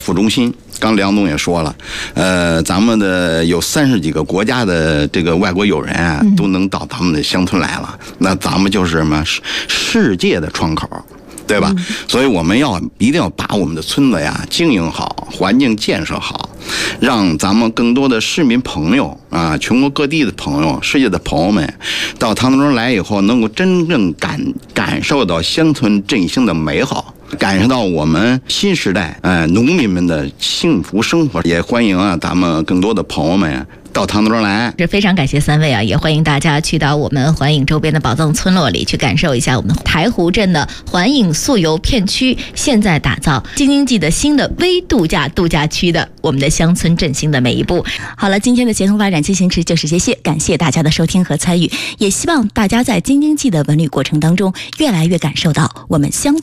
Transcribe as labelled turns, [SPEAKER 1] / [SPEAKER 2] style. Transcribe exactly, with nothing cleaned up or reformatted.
[SPEAKER 1] 副中心。刚梁总也说了，呃，咱们的有三十几个国家的这个外国友人啊，都能到咱们的乡村来了，那咱们就是什么世界的窗口。对吧？嗯、所以我们要一定要把我们的村子呀经营好，环境建设好，让咱们更多的市民朋友啊，全国各地的朋友、世界的朋友们，到唐德庄来以后，能够真正感感受到乡村振兴的美好，感受到我们新时代呃农民们的幸福生活。也欢迎啊，咱们更多的朋友们到唐德庄来。
[SPEAKER 2] 是非常感谢三位啊，也欢迎大家去到我们环影周边的宝藏村落里去感受一下我们台湖镇的环影素游片区现在打造京津冀的新的微度假度假区的我们的乡村振兴的每一步。
[SPEAKER 3] 好了，今天的协同发展进行时就是这些，感谢大家的收听和参与，也希望大家在京津冀的文旅过程当中越来越感受到我们乡